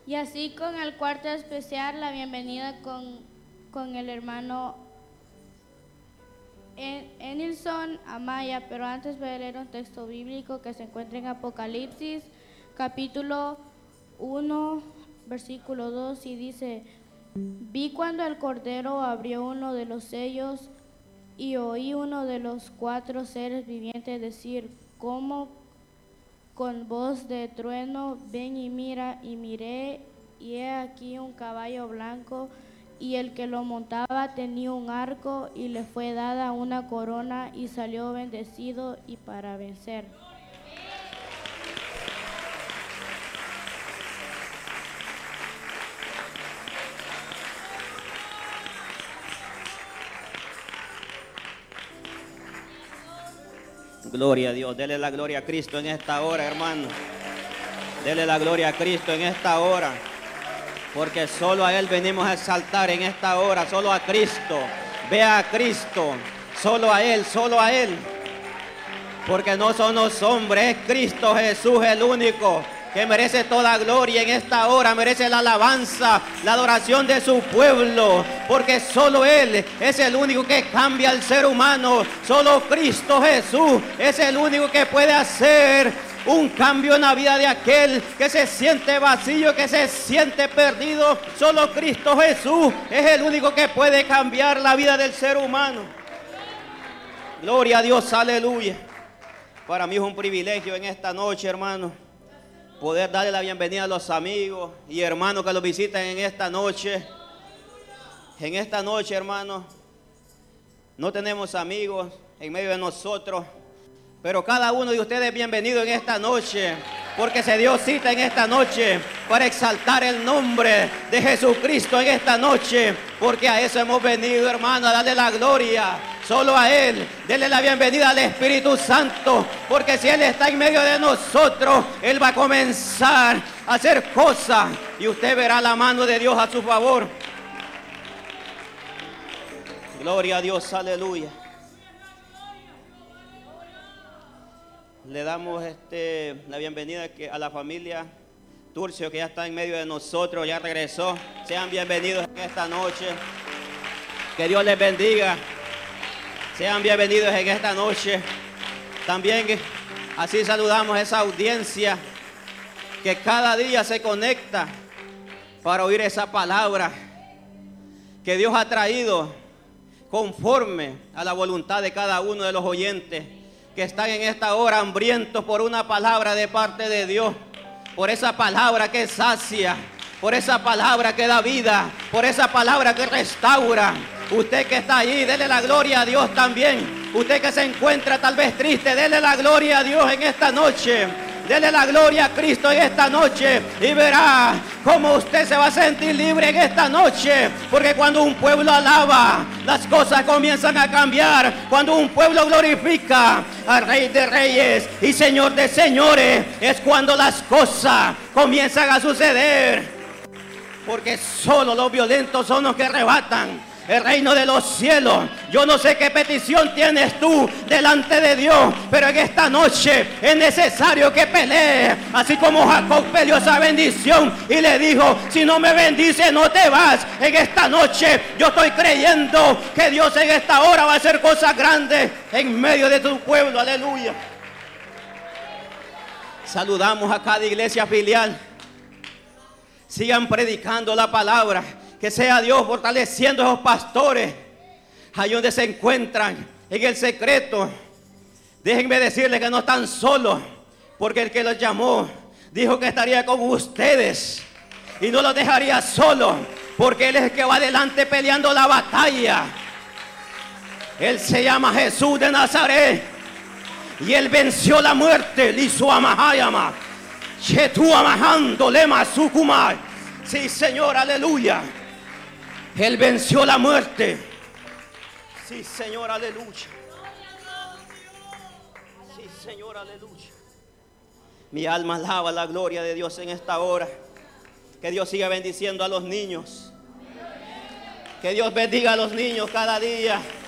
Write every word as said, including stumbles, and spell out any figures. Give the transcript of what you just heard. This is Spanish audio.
Y así con el cuarto especial, la bienvenida con, con el hermano en, Enilson Amaya. Pero antes voy a leer un texto bíblico que se encuentra en Apocalipsis, capítulo uno, versículo dos, y dice: vi cuando el Cordero abrió uno de los sellos y oí uno de los cuatro seres vivientes decir, como con voz de trueno, ven y mira, y miré, y he aquí un caballo blanco, y el que lo montaba tenía un arco, y le fue dada una corona, y salió bendecido y para vencer. Gloria a Dios, dele la gloria a Cristo en esta hora, hermano. Dele la gloria a Cristo en esta hora, porque solo a Él venimos a exaltar en esta hora, solo a Cristo. Vea a Cristo, solo a Él, solo a Él, porque no son los hombres, es Cristo Jesús el único que merece toda gloria en esta hora, merece la alabanza, la adoración de su pueblo, porque solo Él es el único que cambia al ser humano. Solo Cristo Jesús es el único que puede hacer un cambio en la vida de aquel que se siente vacío, que se siente perdido. Solo Cristo Jesús es el único que puede cambiar la vida del ser humano. Gloria a Dios, aleluya. Para mí es un privilegio en esta noche, hermano, poder darle la bienvenida a los amigos y hermanos que los visitan en esta noche. En esta noche, hermanos, no tenemos amigos en medio de nosotros, pero cada uno de ustedes es bienvenido en esta noche, porque se dio cita en esta noche para exaltar el nombre de Jesucristo en esta noche, porque a eso hemos venido, hermano, a darle la gloria. Solo a Él, denle la bienvenida al Espíritu Santo, porque si Él está en medio de nosotros, Él va a comenzar a hacer cosas y usted verá la mano de Dios a su favor. Gloria a Dios, aleluya. Le damos este, la bienvenida a la familia Turcio, que ya está en medio de nosotros, ya regresó. Sean bienvenidos en esta noche. Que Dios les bendiga. Sean bienvenidos en esta noche. También así saludamos a esa audiencia que cada día se conecta para oír esa palabra que Dios ha traído conforme a la voluntad de cada uno de los oyentes que están en esta hora hambrientos por una palabra de parte de Dios, por esa palabra que sacia, por esa palabra que da vida, por esa palabra que restaura. Usted que está allí, dele la gloria a Dios también. Usted que se encuentra tal vez triste, dele la gloria a Dios en esta noche. Dele la gloria a Cristo en esta noche y verá cómo usted se va a sentir libre en esta noche. Porque cuando un pueblo alaba, las cosas comienzan a cambiar. Cuando un pueblo glorifica al Rey de Reyes y Señor de Señores, es cuando las cosas comienzan a suceder. Porque solo los violentos son los que arrebatan el reino de los cielos. Yo no sé qué petición tienes tú delante de Dios, pero en esta noche es necesario que pelees, así como Jacob peleó esa bendición y le dijo: si no me bendices no te vas. En esta noche yo estoy creyendo que Dios en esta hora va a hacer cosas grandes en medio de tu pueblo. Aleluya. Saludamos a cada iglesia filial. Sigan predicando la palabra. Que sea Dios fortaleciendo a esos pastores allí donde se encuentran en el secreto. Déjenme decirles que no están solos, porque el que los llamó dijo que estaría con ustedes y no los dejaría solos, porque Él es el que va adelante peleando la batalla. Él se llama Jesús de Nazaret y Él venció la muerte. Lisuamahayama, Chetuamahando Lema Sukumai. Sí, Señor, aleluya. Él venció la muerte. Sí, Señor, aleluya. Sí, Señor, aleluya. Mi alma alaba la gloria de Dios en esta hora. Que Dios siga bendiciendo a los niños. Que Dios bendiga a los niños cada día.